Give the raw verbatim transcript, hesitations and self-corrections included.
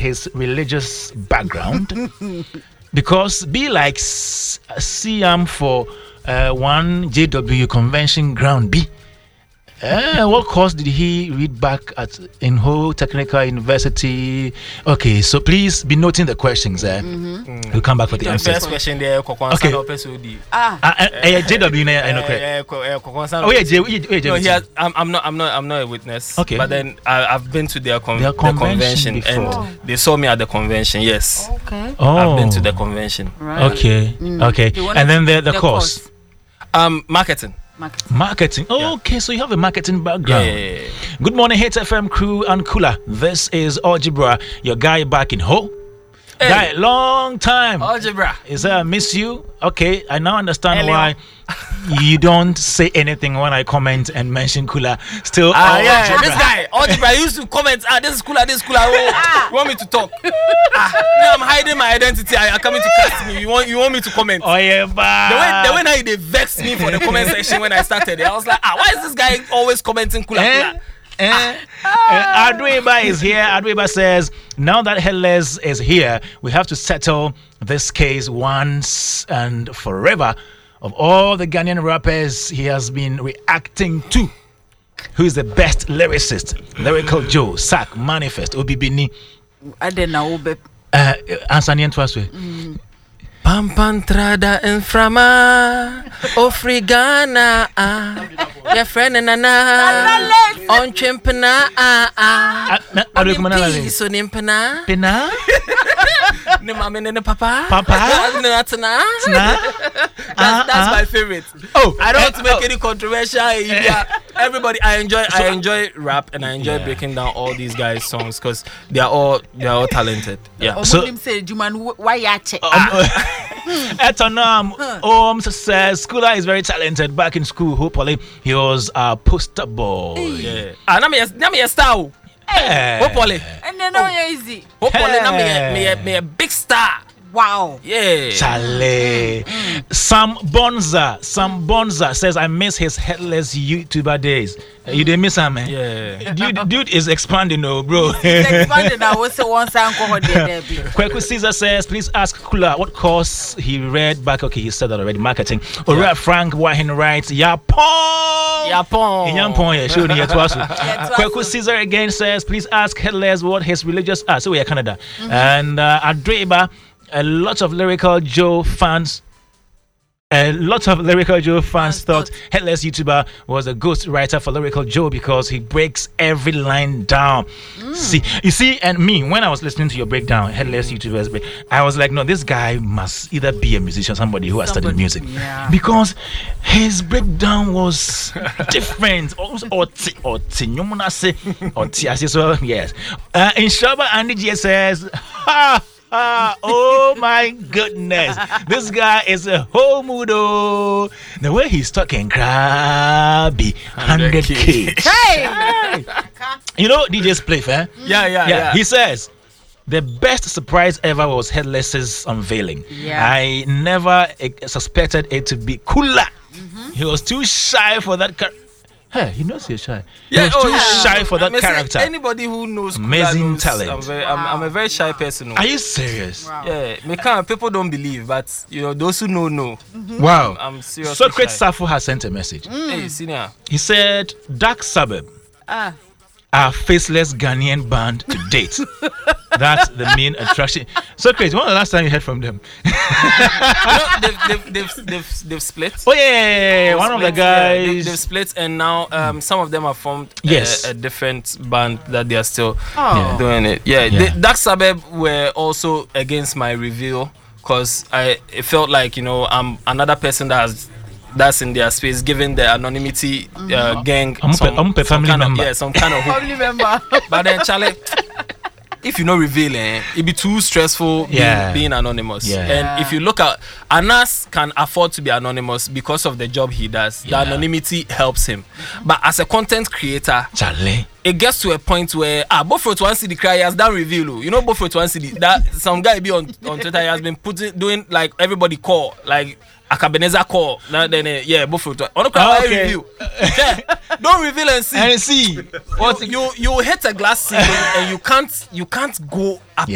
his religious background? Because be like C M for uh, one J W convention ground B. Uh, what course did he read back at in Ho Technical University? Okay, so please be noting the questions there. Mm-hmm. Mm. We'll come back for the, the answers. First question there, okay. Ah, uh, uh, J W, I know correct. Oh yeah, J W. No, he has, I'm, I'm not, I'm not, I'm not a witness. Okay, but then I, I've been to their, con- their convention, convention and they saw me at the convention. Yes. Okay. Oh, I've been to the convention. Right. Okay. Mm. Okay. And then the the, the course. course. Um, marketing. Marketing. Marketing. Oh, yeah. Okay, so you have a marketing background. Yeah, yeah, yeah. Good morning, H F M crew and Kula. This is Algebra, your guy back in Ho. Hey. Guy, long time. Algebra. Is that I miss you? Okay, I now understand Hello. why you don't say anything when I comment and mention Kula. Still, ah, yeah, Algebra. This guy, Algebra, used to comment. Ah, this is Kula, this is Kula. Oh, you want me to talk? Ah, now I'm hiding my identity. I, I'm coming to cast me. You want, you want me to comment? Oh yeah, but the way, the way now they vexed me for the comment section when I started. I was like, ah, why is this guy always commenting Kula, eh? Kula? Eh, uh, Adweba is here. Adweba says, now that Headless is here, we have to settle this case once and forever. Of all the Ghanaian rappers he has been reacting to, who is the best lyricist? Lyrical Joe, Sack, Manifest, Obibini. I don't know. Uh, answer me twice. Mm. Pampantrada en frama Ofrigana your friend nana on chimpana ah ah so nimpana pina ne mama ne papa papa that's that's my favorite. Oh, I don't want to make any controversial. Yeah, everybody, I enjoy I enjoy rap and I enjoy yeah. breaking down all these guys' songs because they are all they are all talented. Yeah. So say Juman why ya check. Etonam Om says Skula is very talented. Back in school, hopefully he was a poster boy. Yeah. Ah, na me na me star. Hey. Hopefully. And then no easy. Hopefully na me me a big star. Wow. Yeah. Chale. Mm. Sam Bonza. Sam Bonza says, I miss his headless YouTuber days. Uh, you didn't miss him, man? Yeah. Dude, dude is expanding, though, bro. He's expanding. I was one sound there. Kweku Caesar says, please ask Kula what course he read back. Okay, he said that already. Marketing. Ora yeah. Frank Wahin writes, Yapon. Yapon. Yapon, yeah, sure. Kweku Caesar again says, please ask Headless what his religious are. So we are Canada. Mm-hmm. And uh, Adreba, a lot of Lyrical Joe fans, a lot of Lyrical Joe fans thought Headless YouTuber was a ghost writer for Lyrical Joe because he breaks every line down. Mm. See, you see, and me, when I was listening to your breakdown, Headless YouTuber's break, I was like, no, this guy must either be a musician, somebody who has somebody, studied music, yeah. because his breakdown was different. Also, or or or so yes. Uh, in Shaba, Andy G says, ha. Ah, oh my goodness. This guy is a homudo. The way he's talking, crabby. one hundred K. Hey! You know D J's play, eh? Yeah, yeah, yeah, yeah. He says, the best surprise ever was Headless's unveiling. Yeah. I never uh, suspected it to be Kula. Mm-hmm. He was too shy for that character. Hey, he knows you're shy. Yeah, he was oh, too yeah. shy for that I character. Anybody who knows amazing knows talent. I'm, very, I'm, I'm a very shy person. Are you serious? Wow. Yeah, me can't, people don't believe, but you know those who know know. Mm-hmm. Wow, I'm, I'm serious. Socrates Safo has sent a message. Mm. Hey, senior. He said, "Dark Suburb, ah, our faceless Ghanaian band to date." That's the main attraction. Socrates, when was the last time you heard from them? No, they've, they've, they've, they've, they've split. Oh yeah, yeah, yeah, yeah. One split, of the guys. Yeah, they've, they've split, and now um, some of them have formed yes. a, a different band that they are still oh. doing it. Yeah, yeah. The Dark Suburb were also against my reveal because I it felt like you know I'm another person that has. That's in their space, given the anonymity uh, gang. I'm some, a, I'm a family some member. Of, yeah, some kind of family member. But then, Charlie, if you not reveal, eh, it'd be too stressful yeah. being, being anonymous. Yeah. And yeah. if you look at Anas can afford to be anonymous because of the job he does. Yeah. The anonymity helps him. But as a content creator, Charlie, it gets to a point where ah, Buffett one C D cry has done reveal. You know, Buffett one C D that some guy be on on Twitter he has been putting doing like everybody call like. Akabeneza call now then uh, yeah Buffett on the okay. review. Yeah, don't reveal and see and see what you, you you hit a glass ceiling and you can't you can't go up